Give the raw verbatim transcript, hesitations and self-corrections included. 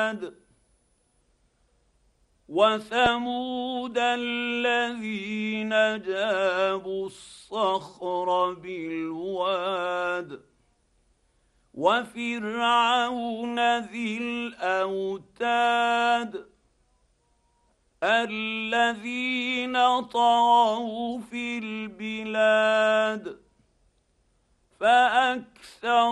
وثمود الذين جابوا الصخر بالواد وفرعون ذي الاوتاد الذين طغوا في البلاد فاكثروا